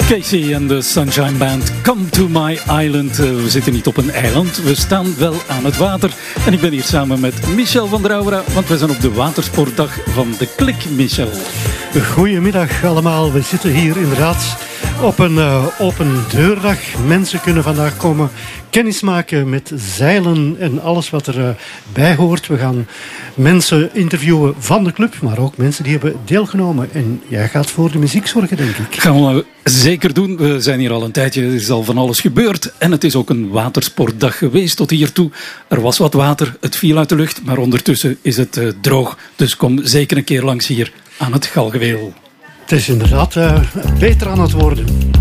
Casey en de Sunshine Band, Come to My Island. We zitten niet op een eiland, we staan wel aan het water. En ik ben hier samen met Michel van der Ouwera, want we zijn op de watersportdag van de Klik, Michel. Goedemiddag allemaal, we zitten hier inderdaad op een open deurdag. Mensen kunnen vandaag komen kennismaken met zeilen en alles wat erbij hoort. We gaan mensen interviewen van de club, maar ook mensen die hebben deelgenomen. En jij gaat voor de muziek zorgen, denk ik. Gaan we zeker doen. We zijn hier al een tijdje, er is al van alles gebeurd. En het is ook een watersportdag geweest tot hiertoe. Er was wat water, het viel uit de lucht, maar ondertussen is het droog. Dus kom zeker een keer langs hier aan het Galgenweel. Het is inderdaad beter aan het worden.